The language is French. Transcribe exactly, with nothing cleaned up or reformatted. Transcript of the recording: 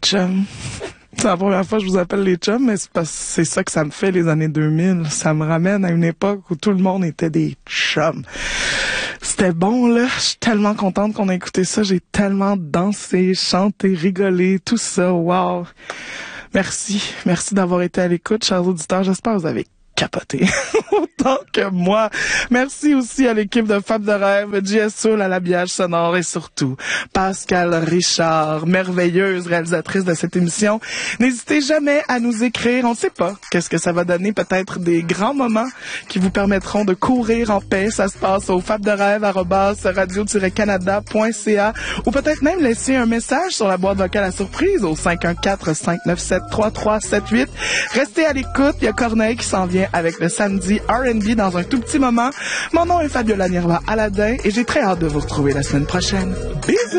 chums. C'est la première fois que je vous appelle les chums, mais c'est parce que c'est ça que ça me fait les années deux mille. Ça me ramène à une époque où tout le monde était des chums. C'était bon, là. Je suis tellement contente qu'on a écouté ça. J'ai tellement dansé, chanté, rigolé, tout ça. Wow. Merci. Merci d'avoir été à l'écoute, chers auditeurs. J'espère que vous avez capoté autant que moi. Merci aussi à l'équipe de Fab de Rêve, J S Soul à l'habillage sonore et surtout Pascal Richard, merveilleuse réalisatrice de cette émission. N'hésitez jamais à nous écrire. On ne sait pas qu'est-ce que ça va donner. Peut-être des grands moments qui vous permettront de courir en paix. Ça se passe au fab de rêve arobase radio tiret canada point c a ou peut-être même laisser un message sur la boîte vocale à surprise au cinq un quatre, cinq neuf sept, trois trois sept huit. Restez à l'écoute. Il y a Corneille qui s'en vient avec le samedi R and B dans un tout petit moment. Mon nom est Fabiola Nirva Aladin et j'ai très hâte de vous retrouver la semaine prochaine. Bisous!